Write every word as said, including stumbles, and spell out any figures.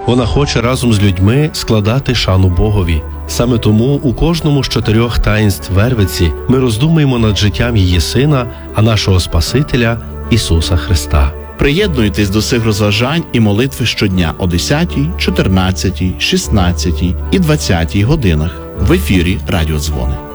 Вона хоче разом з людьми складати шану Богові. Саме тому у кожному з чотирьох таїнств Вервиці ми роздумуємо над життям її Сина, а нашого Спасителя Ісуса Христа. Приєднуйтесь до цих розважань і молитви щодня о десятій, чотирнадцятій, шістнадцятій і двадцятій годинах в ефірі Радіодзвони.